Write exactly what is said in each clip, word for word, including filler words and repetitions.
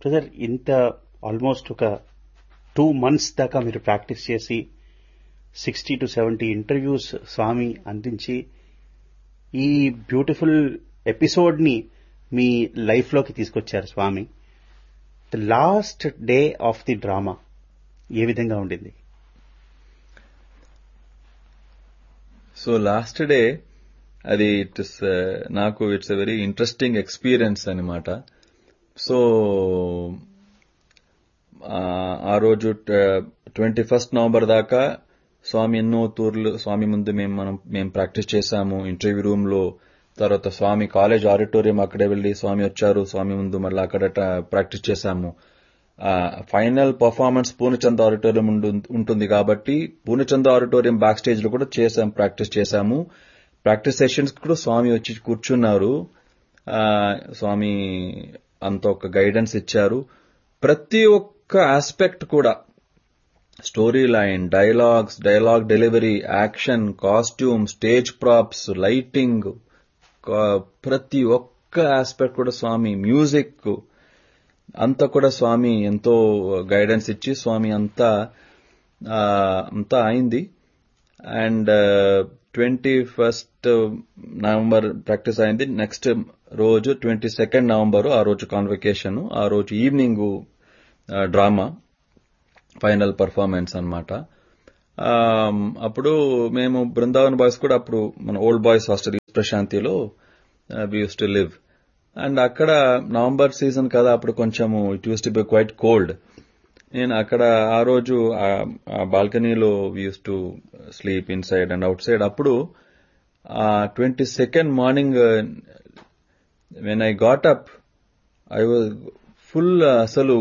Brother, ఇంత almost ఒక two months దాకా మీరు ప్రాక్టీస్ చేసి సిక్స్టీ టు సెవెంటీ ఇంటర్వ్యూస్ స్వామి అందించి ఈ బ్యూటిఫుల్ ఎపిసోడ్ ని మీ లైఫ్ లోకి తీసుకొచ్చారు స్వామి. The last day of the drama ఏ విధంగా ఉండింది? సో లాస్ట్ డే అది ఇట్ ఇస్ నాకు it's a very interesting experience అనమాట. సో ఆ రోజు ట్వంటీ ఫస్ట్ నవంబర్ దాకా స్వామి ఎన్నో తూర్లు స్వామి ముందు మేము మనం మేము ప్రాక్టీస్ చేశాము ఇంటర్వ్యూ రూమ్ లో. తర్వాత స్వామి కాలేజ్ ఆడిటోరియం అక్కడే వెళ్లి స్వామి వచ్చారు, స్వామి ముందు మళ్ళీ అక్కడ ప్రాక్టీస్ చేశాము. ఫైనల్ పర్ఫార్మెన్స్ పూర్ణచంద్ర ఆడిటోరియం ఉంటుంది కాబట్టి పూర్ణచంద్ర ఆడిటోరియం బ్యాక్ స్టేజ్ లో కూడా చేశాం, ప్రాక్టీస్ చేశాము. ప్రాక్టీస్ సెషన్స్ కూడా స్వామి వచ్చి కూర్చున్నారు. స్వామి అంత ఒక గైడెన్స్ ఇచ్చారు. ప్రతి ఒక్క ఆస్పెక్ట్ కూడా, story line, dialogues, dialogue delivery, action, costume, stage props, lighting, ప్రతి ఒక్క ఆస్పెక్ట్ కూడా స్వామి, మ్యూజిక్ అంతా కూడా స్వామి ఎంతో గైడెన్స్ ఇచ్చి స్వామి అంతా అంతా అయింది. And twenty first November practice అయింది. నెక్స్ట్ రోజు ట్వంటీ సెకండ్ నవంబర్ ఆ రోజు కాన్వకేషన్, ఆ రోజు ఈవినింగ్ డ్రామా ఫైనల్ పర్ఫార్మెన్స్ అన్నమాట. అప్పుడు మేము బృందావన్ బాయ్స్ కూడా అప్పుడు మన old boys hostel ప్రశాంతిలో we use to live. And అక్కడ నవంబర్ సీజన్ కదా, అప్పుడు కొంచెము it use to be quiet cold. నేను అక్కడ ఆ రోజు బాల్కనీలో వి use to sleep in side and out side. అప్పుడు twenty second morning when I got up, I was full అసలు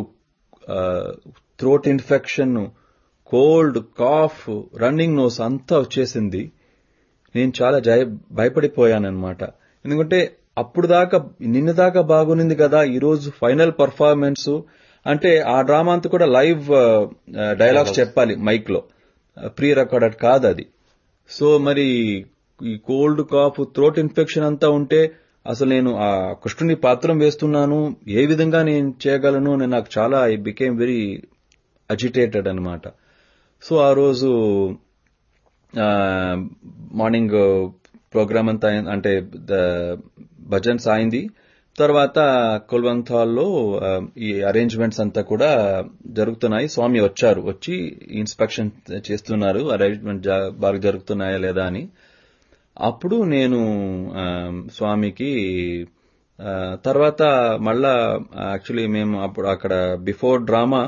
throat infection, cold, cough, running nose అంతా వచ్చేసింది. నేను చాలా భయపడిపోయానన్నమాట. ఎందుకంటే అప్పుడు దాకా నిన్న దాకా బాగునింది కదా, ఈరోజు ఫైనల్ పర్ఫార్మెన్స్ అంటే ఆ డ్రామా అంతా కూడా లైవ్ డైలాగ్స్ చెప్పాలి మైక్ లో, ప్రీ రికార్డెడ్ కాదు అది. సో మరి ఈ కోల్డ్, కాఫ్, థ్రోట్ ఇన్ఫెక్షన్ అంతా ఉంటే అసలు నేను ఆ కృష్ణుని పాత్రం వేస్తున్నాను, ఏ విధంగా నేను చేయగలను, నేను నాకు చాలా ఐ బికేమ్ వెరీ అజిటేటెడ్ అనమాట. సో ఆ రోజు మార్నింగ్ ప్రోగ్రామ్ అంతా అంటే భజన్స్ అయింది. తర్వాత కుల్వంత్ హాల్లో ఈ అరేంజ్మెంట్స్ అంతా కూడా జరుగుతున్నాయి. స్వామి వచ్చారు, వచ్చి ఇన్స్పెక్షన్ చేస్తున్నారు అరేంజ్మెంట్ బాగా జరుగుతున్నాయా లేదా అని. అప్పుడు నేను స్వామికి తర్వాత మళ్ళా యాక్చువల్లీ మేము అప్పుడు అక్కడ బిఫోర్ డ్రామా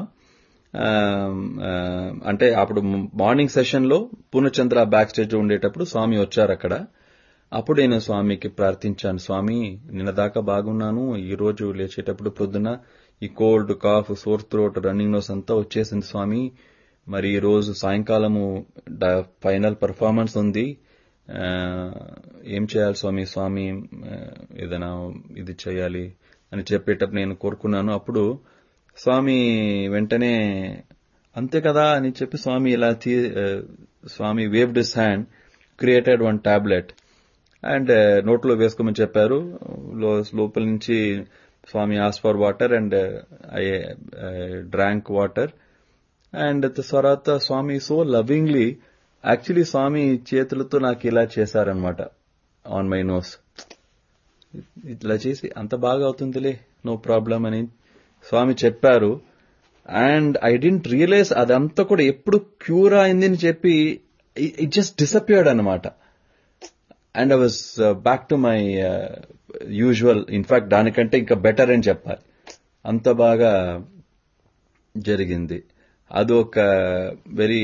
అంటే అప్పుడు మార్నింగ్ సెషన్ లో పూర్ణచంద్ర బ్యాక్ స్టేజ్ ఉండేటప్పుడు స్వామి వచ్చారు అక్కడ. అప్పుడు నేను స్వామికి ప్రార్థించాను, స్వామి నిన్న దాకా బాగున్నాను, ఈ రోజు లేచేటప్పుడు పొద్దున ఈ cold, cough, sore throat, running nose అంతా వచ్చేసింది స్వామి. మరి ఈ రోజు సాయంకాలము ఫైనల్ పర్ఫార్మెన్స్ ఉంది, ఏం చేయాలి స్వామి, స్వామి ఏదైనా ఇది చేయాలి అని చెప్పేటప్పుడు నేను కోరుకున్నాను. అప్పుడు స్వామి వెంటనే అంతే కదా అని చెప్పి స్వామి ఇలా స్వామి waived his hand, created one tablet and నోట్లో వేసుకోమని చెప్పారు. లోపల నుంచి స్వామి ఆస్ for water and I drank water. And తర్వాత స్వామి సో లవింగ్లీ, యాక్చువల్లీ స్వామి చేతులతో నాకు ఇలా చేశారనమాట ఆన్ మై నోస్, ఇట్లా చేసి అంత బాగా అవుతుందిలే, నో ప్రాబ్లం అని స్వామి చెప్పారు. అండ్ ఐ డింట్ రియలైజ్ అదంతా కూడా ఎప్పుడు క్యూర్ అయింది అని చెప్పి ఇట్ జస్ట్ డిసపియర్డ్ అనమాట. And I was back to my usual, in fact దానికంటే ఇంకా బెటర్ అని చెప్పాలి, అంత బాగా జరిగింది. అదొక వెరీ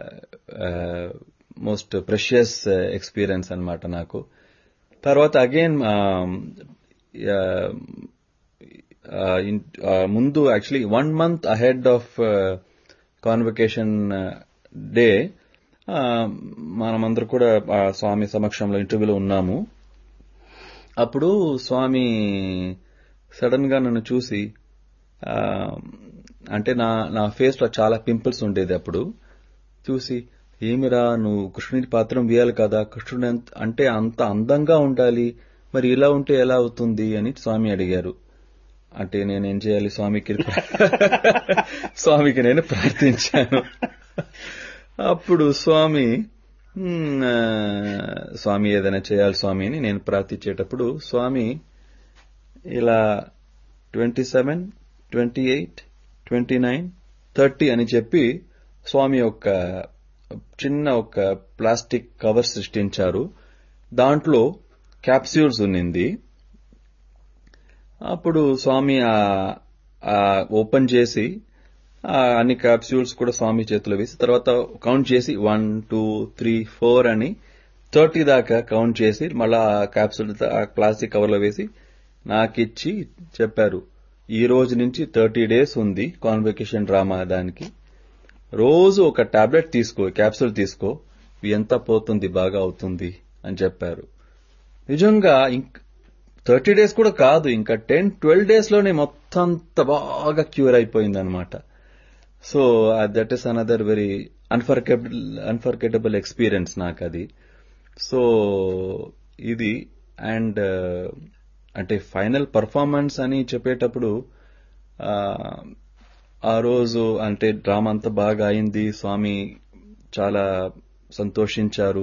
మోస్ట్ ప్రెషియస్ ఎక్స్పీరియన్స్ అనమాట నాకు. తర్వాత అగైన్ ముందు actually one month ahead of convocation day మనమందరూ కూడా స్వామి సమక్షంలో ఇంటర్వ్యూలో ఉన్నాము. అప్పుడు స్వామి సడన్ గా నన్ను చూసి, అంటే నా నా ఫేస్ లో చాలా పింపుల్స్ ఉండేది, అప్పుడు చూసి, ఏమిరా నువ్వు కృష్ణుని పాత్రం వేయాలి కదా, కృష్ణుడు అంటే అంత అందంగా ఉండాలి, మరి ఇలా ఉంటే ఎలా అవుతుంది అని స్వామి అడిగారు. అంటే నేనేం చేయాలి, స్వామికి స్వామికి నేను ప్రార్థించాను. అప్పుడు స్వామి స్వామి ఏదైనా చేయాలి స్వామి అని నేను ప్రార్థించేటప్పుడు స్వామి ఇలా twenty seven twenty eight twenty nine thirty అని చెప్పి స్వామి ఒక చిన్న ఒక ప్లాస్టిక్ కవర్ సృష్టించారు. దాంట్లో క్యాప్సూల్స్ ఉన్నింది. అప్పుడు స్వామి ఓపెన్ చేసి అన్ని క్యాప్సూల్స్ కూడా స్వామి చేతిలో వేసి తర్వాత కౌంట్ చేసి వన్ టూ త్రీ ఫోర్ అని థర్టీ దాకా కౌంట్ చేసి మళ్ళా ఆ క్యాప్సూల్ ఆ ప్లాస్టిక్ కవర్ లో వేసి నాకిచ్చి చెప్పారు, ఈ రోజు నుంచి థర్టీ డేస్ ఉంది కాన్వకేషన్ డ్రామా, దానికి రోజు ఒక టాబ్లెట్ తీసుకో, క్యాప్సూల్ తీసుకో, ఎంత పోతుంది బాగా అవుతుంది అని చెప్పారు. నిజంగా థర్టీ డేస్ కూడా కాదు, ఇంకా టెన్ ట్వెల్వ్ డేస్ లోనే మొత్తం అంత బాగా క్యూర్ అయిపోయిందనమాట. So that is another very unforgettable unforgettable experience నాకు అది. సో ఇది అండ్ అంటే ఫైనల్ పర్ఫార్మెన్స్ అని చెప్పేటప్పుడు ఆ రోజు అంటే డ్రామా అంతా బాగా అయింది, స్వామి చాలా సంతోషించారు.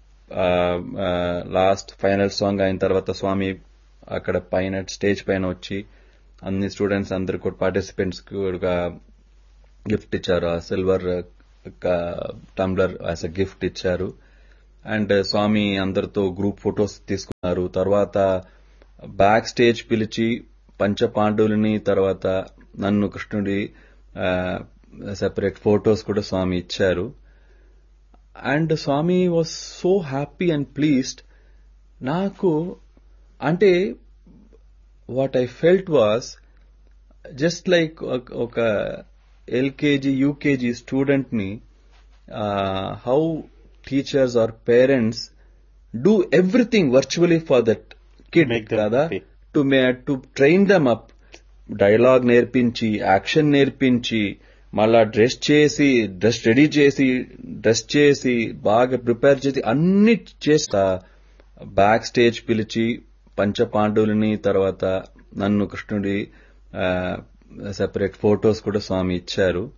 లాస్ట్ ఫైనల్ సాంగ్ అయిన తర్వాత స్వామి అక్కడ పైన స్టేజ్ పైన వచ్చి అన్ని స్టూడెంట్స్ అందరు కూడా పార్టిసిపెంట్స్ కూడా గిఫ్ట్ ఇచ్చారు, ఆ silver tumbler as a gift ఇచ్చారు. అండ్ స్వామి అందరితో గ్రూప్ ఫొటోస్ తీసుకున్నారు. తర్వాత బ్యాక్ స్టేజ్ పిలిచి పంచపాండవులని తర్వాత నన్ను కృష్ణుడి సెపరేట్ ఫొటోస్ కూడా స్వామి ఇచ్చారు. And Swamy was so happy and pleased. నాకు అంటే what I felt was just like ఒక ఎల్కేజీ యూకేజీ స్టూడెంట్ ని how teachers are parents do everything virtually for that kid కదా, to to train them up, dialogue నేర్పించి action నేర్పించి మళ్ళా dress చేసి dress ready చేసి డ్రెస్ చేసి బాగా ప్రిపేర్ చేసి అన్ని చేస్తా బ్యాక్ స్టేజ్ పిలిచి పంచపాండవులని తర్వాత నన్ను కృష్ణుడి సెపరేట్ ఫొటోస్ కూడా స్వామి ఇచ్చారు.